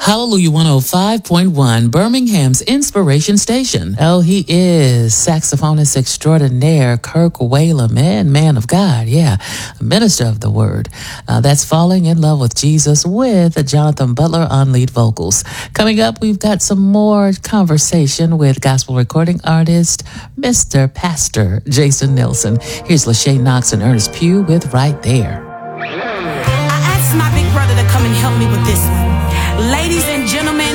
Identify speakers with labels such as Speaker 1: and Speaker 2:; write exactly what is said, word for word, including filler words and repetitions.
Speaker 1: Hallelujah one oh five point one, Birmingham's Inspiration Station. Oh, he is saxophonist extraordinaire Kirk Whalum, man, man of God, yeah, a minister of the word. Uh, that's Falling in Love with Jesus with Jonathan Butler on lead vocals. Coming up, we've got some more conversation with gospel recording artist, Mister Pastor Jason Nelson. Here's Lachey Knox and Ernest Pugh with Right There.
Speaker 2: I asked my big brother to come and help me with this one. Ladies and gentlemen,